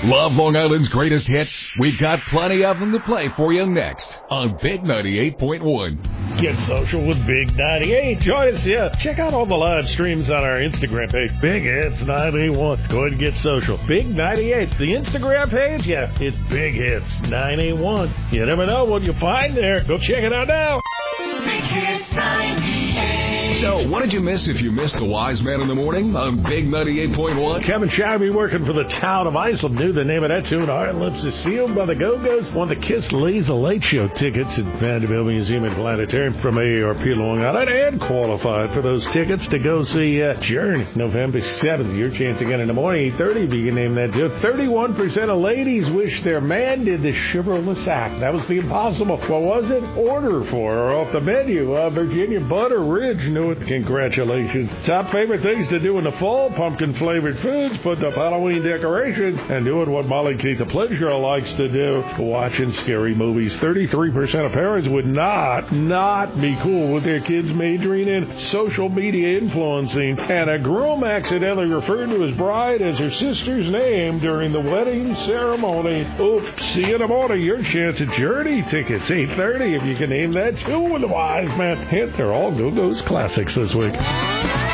Love Long Island's greatest hits? We've got plenty of them to play for you next on Big 98.1. Get social with Big 98. Join us, check out all the live streams on our Instagram page, Big Hits 981. Go ahead and get social. Big 98. The Instagram page, it's Big Hits 981. You never know what you'll find there. Go check it out now. Big Hits 98. So, what did you miss if you missed the Wise Man in the Morning on Big 98.1? Kevin Shabby, working for the town of Iceland, knew the name of that tune. Heart Lips is Sealed by the Go-Go's. Won the Kiss Lisa Late Show tickets at Vanderbilt Museum and Planetarium from AARP Long Island, and qualified for those tickets to go see Journey November 7th. Your chance again in the morning, 8:30, if you can name that too. 31% of ladies wish their man did the chivalrous act. That was the impossible. What was it? Order for her off the menu. Virginia Butter Ridge knew it. Congratulations. Top favorite things to do in the fall: pumpkin-flavored foods, putting up Halloween decorations, and doing what Molly Keith the Pleasure likes to do, watching scary movies. 33% of parents would not be cool with their kids majoring in social media influencing, and a groom accidentally referred to his bride as her sister's name during the wedding ceremony. Oops. See you in the morning. Your chance at Journey tickets, 8:30, if you can name that too with the Wise Man. Hint, they're all Go-Go's classics this week.